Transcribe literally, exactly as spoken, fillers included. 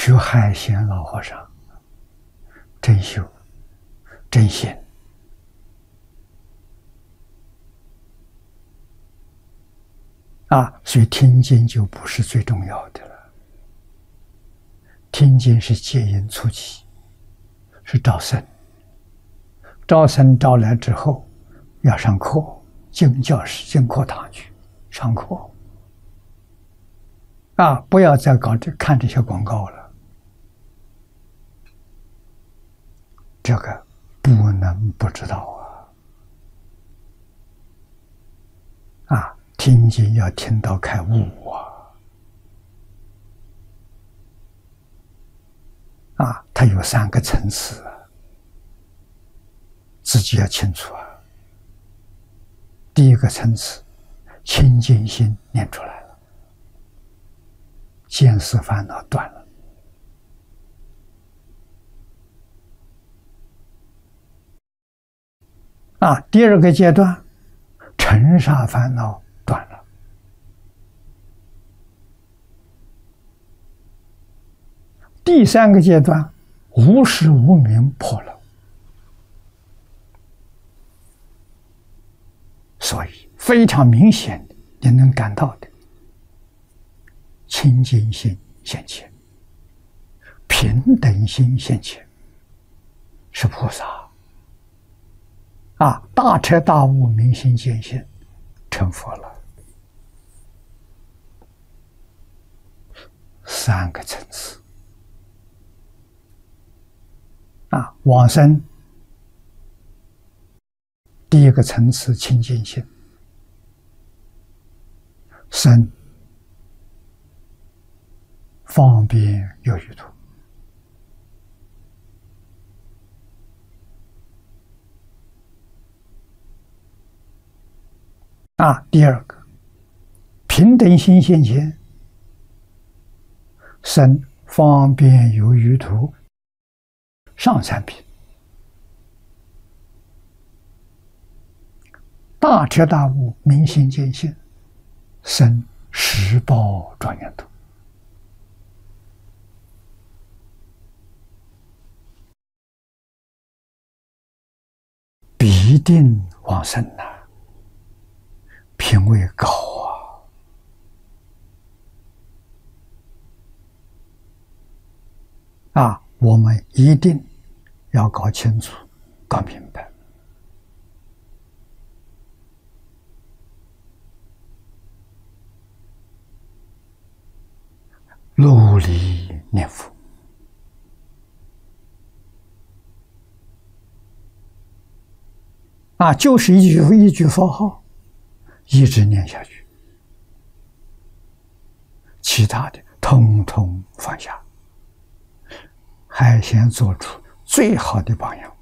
学海贤老和尚，真修真心啊，所以听经就不是最重要的了。听经是接引出奇，是招生。招生招来之后，要上课，进教室、进课堂去上课。啊，不要再搞这看这些广告了，这个不能不知道啊！啊，听经要听到开悟啊！啊，它有三个层次啊，自己要清楚啊。第一个层次，清净心念出来了，见思烦恼断了。啊，第二个阶段，尘沙烦恼断了。第三个阶段，无始无明破了。所以非常明显的，你能感到的，清净心现前，平等心现前，是菩萨啊！大彻大悟，明心见性，成佛了。三个层次啊，往生。第一个层次清净心，生方便有余土啊。第二个平等心现前，生方便有余土上三品。大彻大悟，明心见性，生十报庄严土。必定往生呐、啊，品位高啊！啊，我们一定要搞清楚、搞明白。努力念佛啊，就是一句一句佛号，一直念下去，其他的统统放下，海贤做出最好的榜样。